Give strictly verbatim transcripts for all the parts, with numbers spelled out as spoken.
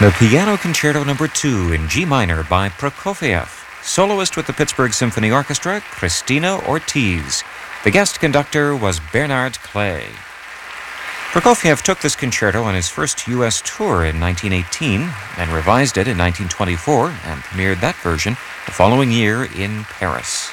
The Piano Concerto Number two in G minor by Prokofiev. Soloist with the Pittsburgh Symphony Orchestra, Christina Ortiz. The guest conductor was Bernard Clay. Prokofiev took this concerto on his first U S tour in nineteen eighteen and revised it in nineteen twenty-four and premiered that version the following year in Paris.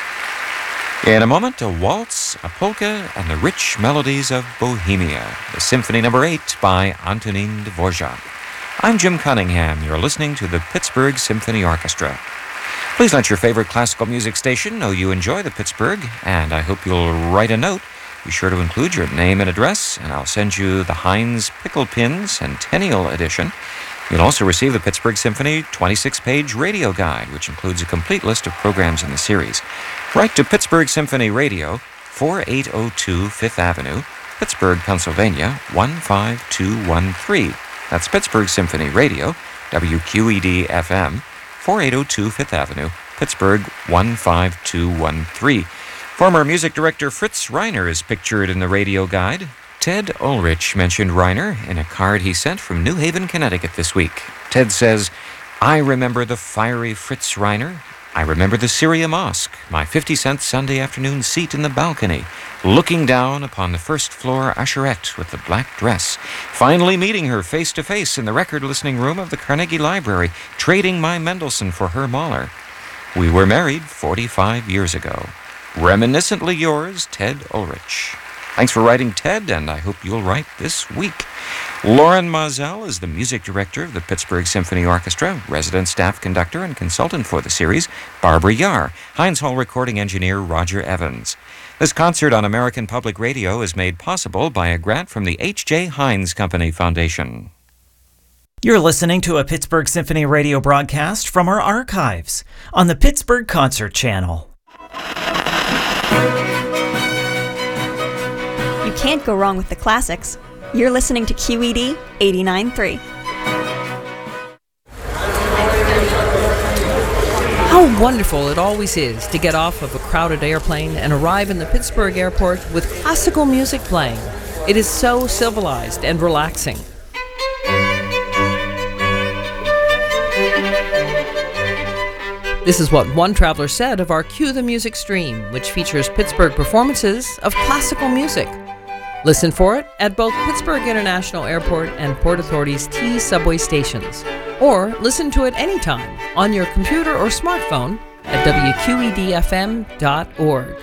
In a moment, a waltz, a polka, and the rich melodies of Bohemia, the Symphony Number eight by Antonin Dvorak. I'm Jim Cunningham. You're listening to the Pittsburgh Symphony Orchestra. Please let your favorite classical music station know you enjoy the Pittsburgh, and I hope you'll write a note. Be sure to include your name and address, and I'll send you the Heinz Pickle Pin Centennial Edition. You'll also receive the Pittsburgh Symphony twenty-six page radio guide, which includes a complete list of programs in the series. Write to Pittsburgh Symphony Radio, forty-eight oh two Fifth Avenue, Pittsburgh, Pennsylvania, one five two one three. That's Pittsburgh Symphony Radio, W Q E D F M, forty-eight oh two Fifth Avenue, Pittsburgh, one five two one three. Former music director Fritz Reiner is pictured in the radio guide. Ted Ulrich mentioned Reiner in a card he sent from New Haven, Connecticut this week. Ted says, "I remember the fiery Fritz Reiner. I remember the Syria Mosque, my fifty cent Sunday afternoon seat in the balcony, looking down upon the first floor usherette with the black dress, finally meeting her face to face in the record listening room of the Carnegie Library, trading my Mendelssohn for her Mahler. We were married forty-five years ago. Reminiscently yours, Ted Ulrich." Thanks for writing, Ted, and I hope you'll write this week. Lauren Mazel is the music director of the Pittsburgh Symphony Orchestra, resident staff conductor and consultant for the series, Barbara Yar, Heinz Hall recording engineer Roger Evans. This concert on American Public Radio is made possible by a grant from the H J. Heinz Company Foundation. You're listening to a Pittsburgh Symphony Radio broadcast from our archives on the Pittsburgh Concert Channel. You can't go wrong with the classics. You're listening to Q E D eighty-nine point three. How wonderful it always is to get off of a crowded airplane and arrive in the Pittsburgh airport with classical music playing. It is so civilized and relaxing. This is what one traveler said of our Cue the Music stream, which features Pittsburgh performances of classical music. Listen for it at both Pittsburgh International Airport and Port Authority's T subway stations. Or listen to it anytime on your computer or smartphone at W Q E D F M dot org.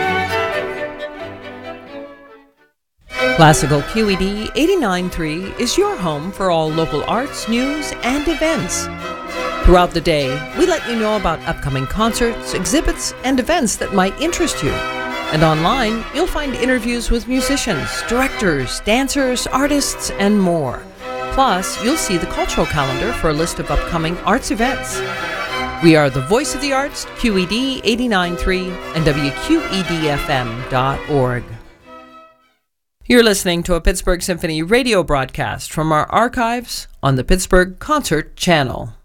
Classical Q E D eighty-nine point three is your home for all local arts, news, and events. Throughout the day, we let you know about upcoming concerts, exhibits, and events that might interest you. And online, you'll find interviews with musicians, directors, dancers, artists, and more. Plus, you'll see the cultural calendar for a list of upcoming arts events. We are the voice of the arts, Q E D eighty-nine point three and W Q E D F M dot org. You're listening to a Pittsburgh Symphony radio broadcast from our archives on the Pittsburgh Concert Channel.